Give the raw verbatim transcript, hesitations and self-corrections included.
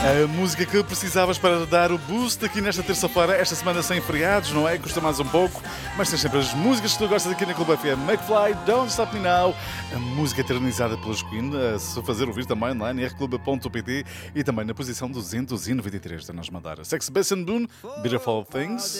A música que precisavas para dar o boost aqui nesta terça-feira, esta semana sem feriados, não é? Custa mais um pouco, mas tens sempre as músicas que tu gostas aqui na Clube F M. McFly, Don't Stop Me Now, a música eternizada pelos Queen, a se fazer ouvir também online em r clube ponto p t e também na posição duzentos e noventa e três de nos mandar. Sex Bass and Boone, Beautiful Things.